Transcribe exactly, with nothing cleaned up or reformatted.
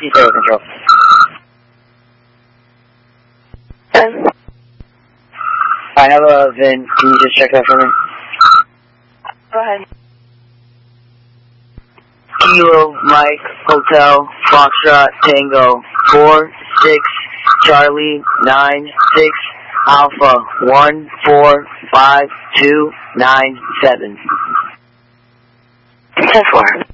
Zero control. Um, I have a V I N. Can you just check that for me? go ahead. Kilo, Mike, Hotel, Foxtrot, Tango, four, six, Charlie, nine, six, Alpha, one, four, five, two, nine, seven. ten four.